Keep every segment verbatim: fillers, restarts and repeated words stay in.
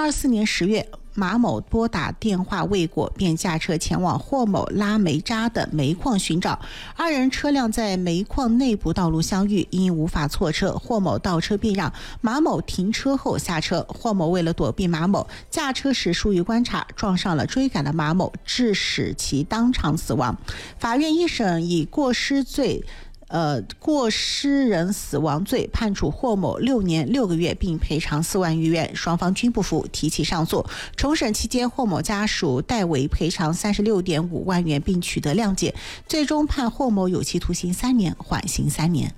二四年十月，马某拨打电话未果，便驾车前往霍某拉煤渣的煤矿寻找。二人车辆在煤矿内部道路相遇，因无法错车，霍某倒车避让，马某停车后下车。霍某为了躲避马某，驾车时疏于观察，撞上了追赶的马某，致使其当场死亡。法院一审以过失罪呃，过失人死亡罪判处霍某六年六个月，并赔偿四万余元，双方均不服，提起上诉。重审期间，霍某家属代为赔偿三十六点五万元，并取得谅解，最终判霍某有期徒刑三年，缓刑三年。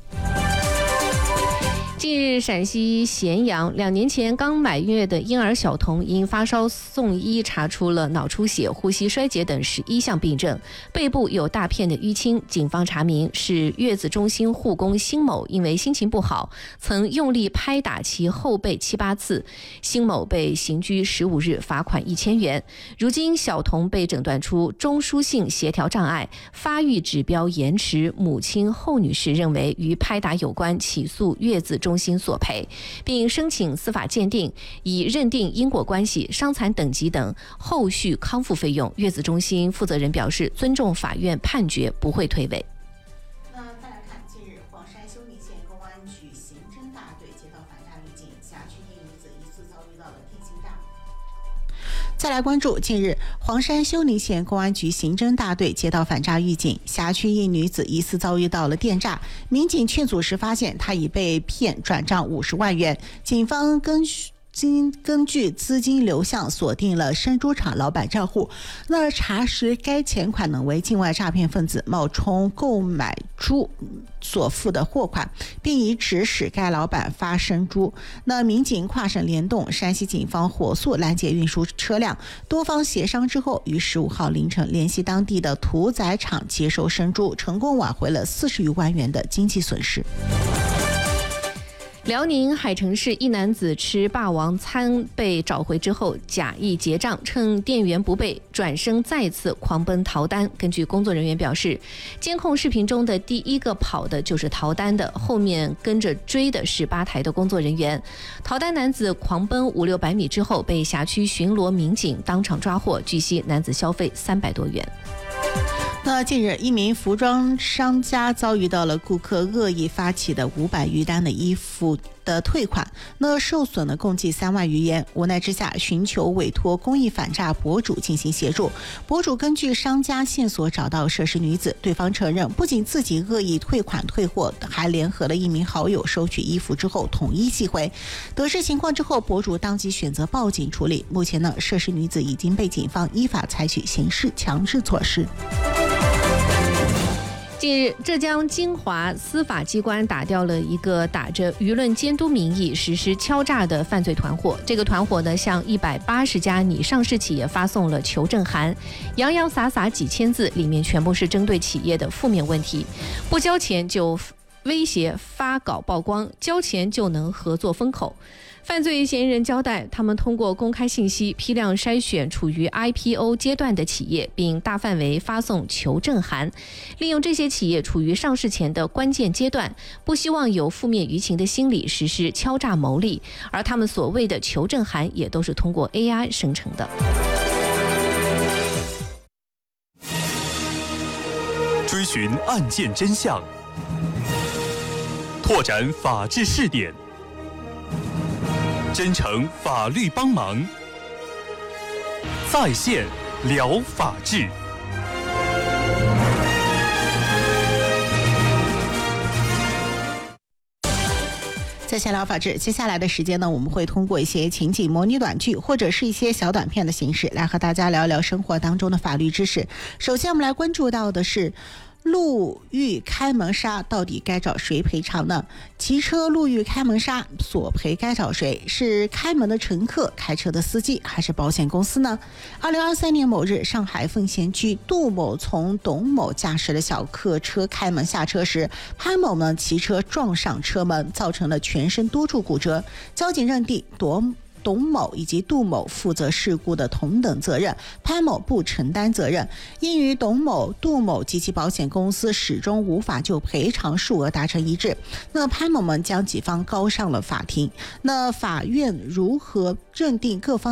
近日，陕西咸阳两年前刚满月的婴儿小童因发烧送医，查出了脑出血、呼吸衰竭等十一项病症，背部有大片的淤青。警方查明是月子中心护工辛某因为心情不好，曾用力拍打其后背七八次。辛某被刑拘十五日，罚款一千元。如今，小童被诊断出中枢性协调障碍，发育指标延迟。母亲后女士认为与拍打有关，起诉月子中心中心索赔，并申请司法鉴定，以认定因果关系、伤残等级等后续康复费用。月子中心负责人表示，尊重法院判决，不会推诿。 那再来看，近日黄山修宁县公安局刑侦大队接到反诈预警，辖区一女子疑似遭遇到了电信诈。再来关注，近日黄山修宁县公安局刑侦大队接到反诈预警，辖区一女子疑似遭遇到了电诈。民警劝阻时发现，她已被骗转账五十万元。警方根据经根据资金流向锁定了生猪场老板账户，那查实该钱款呢为境外诈骗分子冒充购买猪所付的货款，并已指使该老板发生猪。那民警跨省联动，山西警方火速拦截运输车辆，多方协商之后，于十五号凌晨联系当地的屠宰场接收生猪，成功挽回了四十余万元的经济损失。 辽宁海城市一男子吃霸王餐被找回之后，假意结账，趁店员不备，转身再次狂奔逃单。根据工作人员表示，监控视频中的第一个跑的就是逃单的，后面跟着追的是吧台的工作人员。逃单男子狂奔五六百米之后，被辖区巡逻民警当场抓获，据悉男子消费三百多元。 那近日，一名服装商家遭遇到了顾客恶意发起的五百余单的衣服的退款，那受损的共计三万余元。无奈之下，寻求委托公益反诈博主进行协助。博主根据商家线索找到涉事女子，对方承认不仅自己恶意退款退货，还联合了一名好友收取衣服之后统一寄回。得知情况之后，博主当即选择报警处理。目前呢，涉事女子已经被警方依法采取刑事强制措施。 近日，浙江金华司法机关打掉了一个打着舆论监督名义实施敲诈的犯罪团伙。这个团伙呢，向一百八十家拟上市企业发送了求证函，洋洋洒洒几千字，里面全部是针对企业的负面问题，不交钱就威胁发稿曝光，交钱就能合作封口。犯罪嫌疑人交代，他们通过公开信息批量筛选处于 I P O 阶段的企业，并大范围发送求证函，利用这些企业处于上市前的关键阶段，不希望有负面舆情的心理实施敲诈牟利，而他们所谓的求证函也都是通过 A I 生成的。 追寻案件真相，拓展法治视点，真诚法律帮忙，在线聊法治。 在线聊法治，接下来的时间呢，我们会通过一些情景模拟短剧或者是一些小短片的形式，来和大家聊聊生活当中的法律知识。首先，我们来关注到的是路遇开门杀，到底该找谁赔偿呢？骑车路遇开门杀，索赔该找谁？是开门的乘客、开车的司机，还是保险公司呢？二零二三年某日，上海奉贤区杜某从董某驾驶的小客车开门下车时，潘某呢骑车撞上车门，造成了全身多处骨折。交警认定董董某以及杜某负责事故的同等责任，潘某不承担责任。因与董某、杜某及其保险公司始终无法就赔偿数额达成一致，那潘某们将己方告上了法庭。那法院如何认定各方